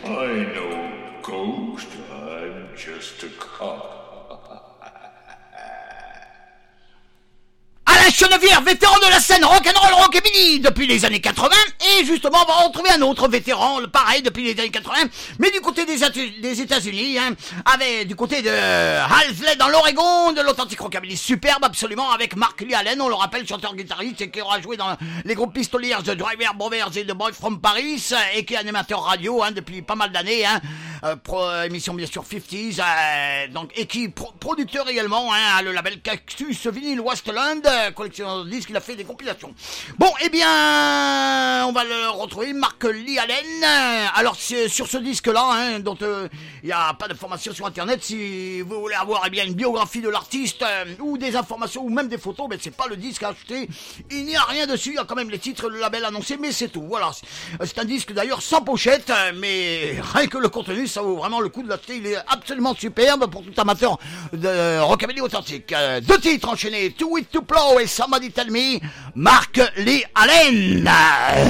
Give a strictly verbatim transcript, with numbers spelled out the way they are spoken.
I know, Ghost, I'm just a cop. Alain Chenevière, vétéran de la scène rock'n'roll rockabilly depuis les années quatre-vingts, et justement on va retrouver un autre vétéran, pareil depuis les années quatre-vingts, mais du côté des, des États-Unis, hein, avec du côté de Halsley dans l'Oregon, de l'authentique rockabilly superbe absolument, avec Mark Lee Allen, on le rappelle, chanteur-guitariste et qui aura joué dans les groupes Pistoliers, The Driver Brothers et The Boy from Paris, et qui est animateur radio hein, depuis pas mal d'années, hein, euh, pro, émission bien sûr cinquanta's, euh, donc et qui pro, producteur également, hein, le label Cactus Vinyl Westland. Collectionneur de disques, il a fait des compilations. Bon, eh bien, on va le retrouver, Mark Lee Allen. Alors, c'est sur ce disque-là, hein, dont il euh, n'y a pas d'informations sur Internet, si vous voulez avoir eh bien, une biographie de l'artiste, euh, ou des informations, ou même des photos, mais c'est pas le disque à acheter. Il n'y a rien dessus, il y a quand même les titres, le label annoncé, mais c'est tout. Voilà. C'est un disque d'ailleurs sans pochette, mais rien que le contenu, ça vaut vraiment le coup de l'acheter. Il est absolument superbe pour tout amateur de rockabilly authentique. Euh, deux titres enchaînés, Too Weak to Plow et Somebody Tell Me, Mark Lee Allen.